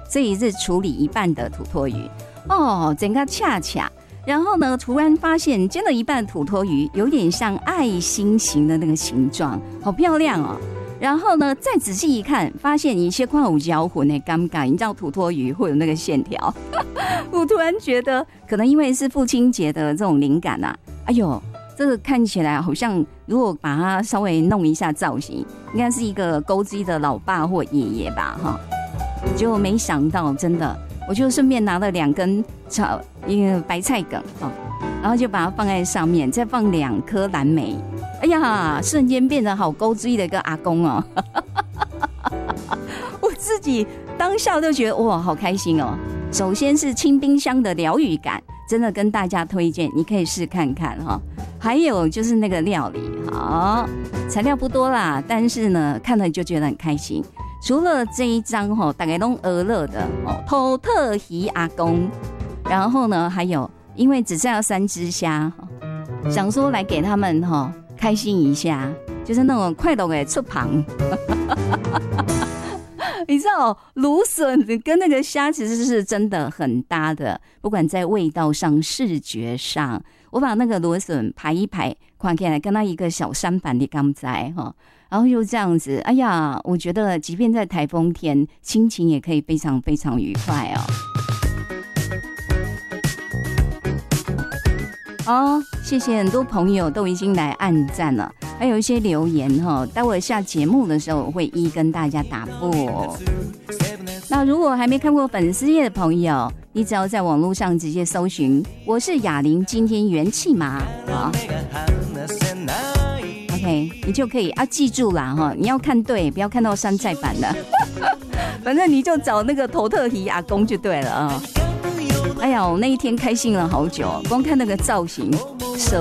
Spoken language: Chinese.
所以是处理一半的土托鱼哦，整个恰恰。然后呢，突然发现煎了一半的土托鱼有点像爱心形的那个形状，好漂亮哦。然后呢，再仔细一看，发现一些矿有胶混的尴尬，你知道土托鱼会有那个线条，我突然觉得可能因为是父亲节的这种灵感啊，哎呦，这个看起来好像如果把它稍微弄一下造型，应该是一个钩机的老爸或爷爷吧，哈。结果没想到，真的，我就顺便拿了2根一个白菜梗哦，然后就把它放在上面，再放2颗蓝莓。哎呀，瞬间变得好勾追的一个阿公哦！我自己当下就觉得哇，好开心哦。首先是清冰箱的疗愈感，真的跟大家推荐，你可以试看看哈。还有就是那个料理，好，材料不多啦，但是呢，看了就觉得很开心。除了这一张哈，大概都俄勒的哦，土特鱼阿公，然后呢，还有因为只剩下3只虾，想说来给他们哈。开心一下，就是那种快乐的出旁。你知道芦笋跟那个虾其实是真的很搭的，不管在味道上、视觉上，我把那个芦笋排一排，看起来跟它一个小山板的甘仔哈，然后就这样子，哎呀，我觉得即便在台风天，心情也可以非常非常愉快哦。哦，谢谢很多朋友都已经来按赞了，还有一些留言哈，待会下节目的时候我会一跟大家答复哦。那如果还没看过粉丝页的朋友，你只要在网络上直接搜寻我是雅玲，今天元气嘛啊 ，OK， 你就可以啊，记住啦哈，你要看对，不要看到山寨版的，反正你就找那个头特鱼阿公就对了啊。哎呀，我那一天开心了好久，光看那个造型。